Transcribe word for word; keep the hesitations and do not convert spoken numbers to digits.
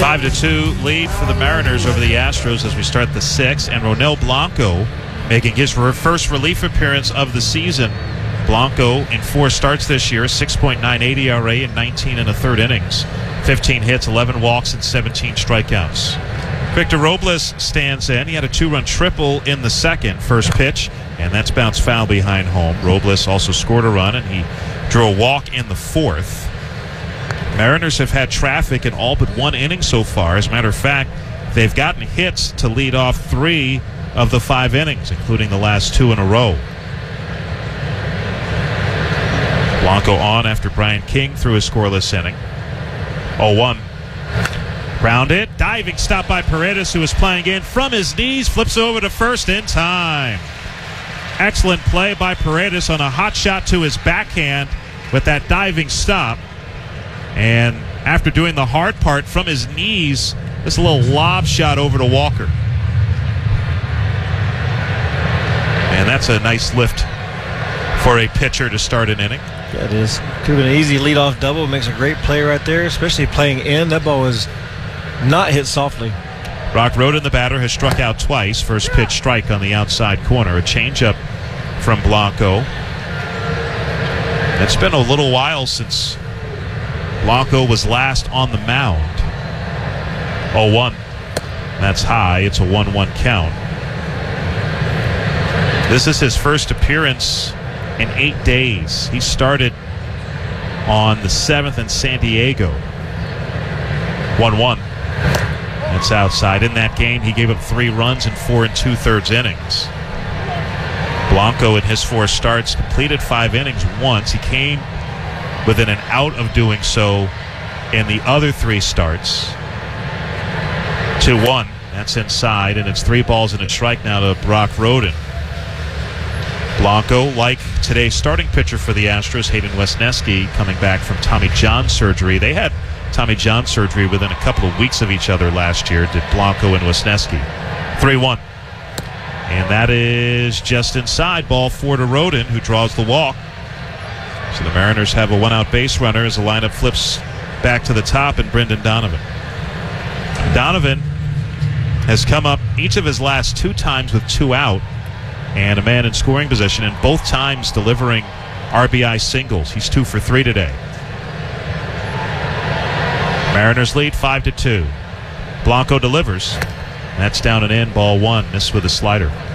five to two lead for the Mariners over the Astros as we start the sixth. And Ronel Blanco making his first relief appearance of the season. Blanco in four starts this year, six point nine eight E R A in nineteen and a third innings. fifteen hits, eleven walks, and seventeen strikeouts. Victor Robles stands in. He had a two-run triple in the second, first pitch, and that's bounced foul behind home. Robles also scored a run, and he drew a walk in the fourth. Mariners have had traffic in all but one inning so far. As a matter of fact, they've gotten hits to lead off three of the five innings, including the last two in a row. Blanco on after Brian King threw a scoreless inning. oh one. Grounded, diving stop by Paredes, who is playing in from his knees, flips over to first in time. Excellent play by Paredes on a hot shot to his backhand with that diving stop. And after doing the hard part from his knees, this little lob shot over to Walker. And that's a nice lift for a pitcher to start an inning. Yeah, it is. Could have been an easy leadoff double. Makes a great play right there, especially playing in. That ball was not hit softly. Brock Roden, the batter, has struck out twice. First pitch strike on the outside corner. A changeup from Blanco. It's been a little while since Blanco was last on the mound. oh one. That's high. It's a one one count. This is his first appearance in eight days. He started on the seventh in San Diego. one one. That's outside. In that game, he gave up three runs in four and two-thirds innings. Blanco, in his four starts, completed five innings once. He came within an out of doing so in the other three starts. two one. That's inside, and it's three balls and a strike now to Brock Roden. Blanco, like today's starting pitcher for the Astros, Hayden Wesneski, coming back from Tommy John surgery. They had Tommy John surgery within a couple of weeks of each other last year, did Blanco and Wesneski. three one. And that is just inside. Ball four to Roden, who draws the walk. So the Mariners have a one-out base runner as the lineup flips back to the top, and Brendan Donovan. Donovan has come up each of his last two times with two out and a man in scoring position, and both times delivering R B I singles. He's two for three today. Mariners lead five to two. Blanco delivers. That's down and in, ball one. Missed with a slider.